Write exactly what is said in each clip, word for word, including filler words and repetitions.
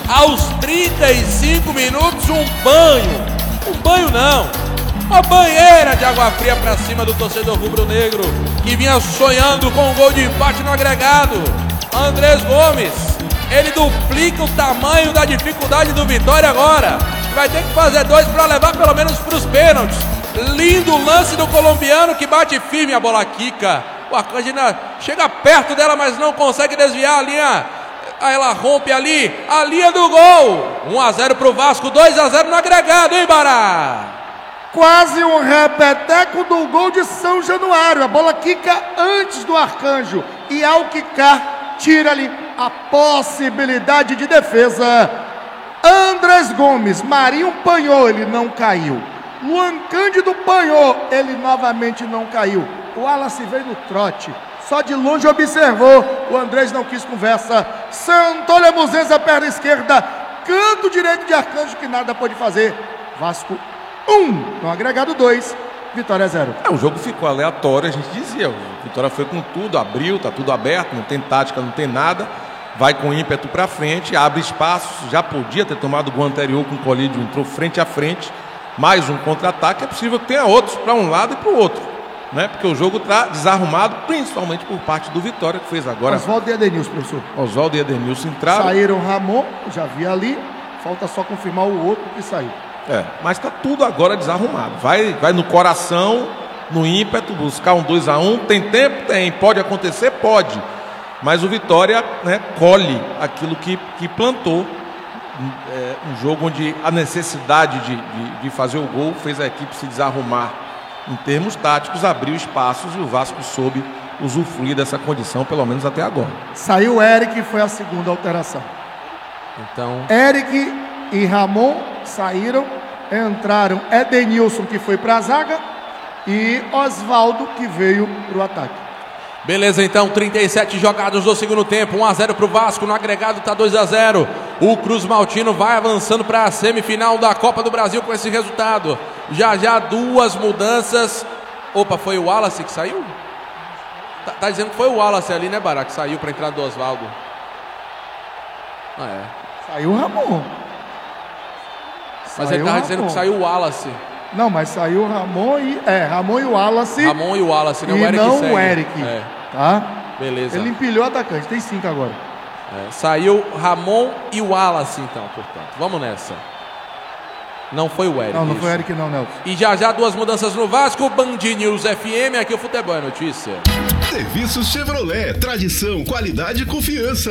Aos trinta e cinco minutos, um banho. Um banho não. Uma banheira de água fria para cima do torcedor rubro-negro, que vinha sonhando com um gol de empate no agregado. Andrés Gomes, ele duplica o tamanho da dificuldade do Vitória agora. Vai ter que fazer dois para levar pelo menos para os pênaltis. Lindo lance do colombiano que bate firme, a bola quica. O Arcanjo chega perto dela, mas não consegue desviar a linha. Aí ela rompe ali, a linha do gol. um a zero para o Vasco, dois a zero no agregado, hein, Bará? Quase um repeteco do gol de São Januário. A bola quica antes do Arcanjo. E ao quicar, tira ali a possibilidade de defesa. Andrés Gomes, Marinho panhou, ele não caiu. Luan Cândido panhou, ele novamente não caiu. O Wallace veio no trote, só de longe observou. O Andrés não quis conversa. Sentou a Muzenza, perna esquerda, canto direito de Arcanjo, que nada pode fazer. Vasco um, no agregado dois, Vitória zero. É, o jogo ficou aleatório, a gente dizia. O Vitória foi com tudo, abriu, tá tudo aberto, não tem tática, não tem nada. Vai com ímpeto para frente, abre espaços. Já podia ter tomado o gol anterior com o Colídio, entrou frente a frente. Mais um contra-ataque, é possível que tenha outros para um lado e para o outro, né? Porque o jogo está desarrumado, principalmente por parte do Vitória, que fez agora. Oswaldo e Edenilson, professor. Oswaldo e Edenilson entraram. Saíram Ramon, já vi ali, falta só confirmar o outro que saiu. É, mas está tudo agora desarrumado. Vai, vai no coração, no ímpeto, buscar um dois a um. Tem tempo? Tem. Pode acontecer? Pode. Mas o Vitória, né, colhe aquilo que, que plantou. É, um jogo onde a necessidade de, de, de fazer o gol fez a equipe se desarrumar em termos táticos, abriu espaços e o Vasco soube usufruir dessa condição, pelo menos até agora. Saiu o Eric, foi a segunda alteração. Então, Eric e Ramon saíram, entraram Edenilson, que foi para a zaga, e Oswaldo, que veio para o ataque. beleza, então, trinta e sete jogados do segundo tempo, um a zero para o Vasco, no agregado está dois a zero. O Cruz Maltino vai avançando para a semifinal da Copa do Brasil com esse resultado. Já já duas mudanças. Opa, foi o Wallace que saiu? Tá, tá dizendo que foi o Wallace ali, né, Bará, que saiu para a entrada do Oswaldo. Ah, é. Saiu o Ramon. Mas Saiu ele tava o dizendo Ramon. que saiu o Wallace. Não, mas saiu o Ramon e... É, Ramon e o Wallace. Ramon e o Wallace, né? E O Eric não segue. o Eric. É. Tá? Beleza. Ele empilhou o atacante, tem cinco agora. É, saiu Ramon e o Wallace, então, portanto. Vamos nessa. Não foi o Eric. Não, não isso. foi o Eric não, Nelson. E já já duas mudanças no Vasco. Band News F M, aqui o Futebol é Notícia. Serviço Chevrolet, tradição, qualidade e confiança.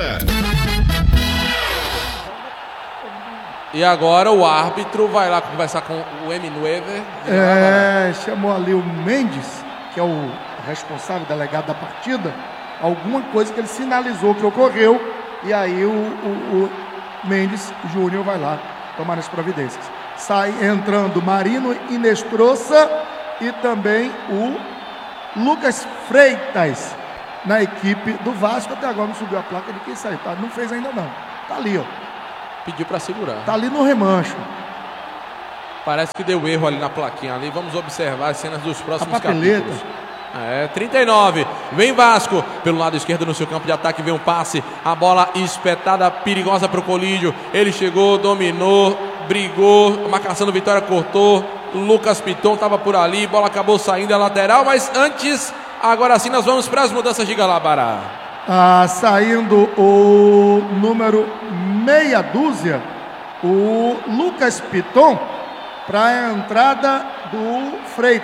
E agora o árbitro vai lá conversar com o M nueve. É, chamou ali o Mendes, que é o responsável, delegado da partida, alguma coisa que ele sinalizou que ocorreu, e aí o, o, o Mendes Júnior vai lá tomar as providências. Sai entrando Marino Inestrosa e também o Lucas Freitas na equipe do Vasco. Até agora não subiu a placa de quem saiu, tá? Não fez ainda não. Tá ali, ó. Pediu para segurar. Tá ali no remancho. Parece que deu erro ali na plaquinha ali. Vamos observar as cenas dos próximos A papeleta. capítulos. É, trinta e nove. Vem Vasco. Pelo lado esquerdo no seu campo de ataque vem um passe. A bola espetada, perigosa para o Colídio. Ele chegou, dominou, brigou. A marcação do Vitória cortou. Lucas Piton estava por ali. Bola acabou saindo a lateral. Mas antes, agora sim, nós vamos para as mudanças de Galabará. Ah, saindo o número meia dúzia, o Lucas Piton, para a entrada do Freitas.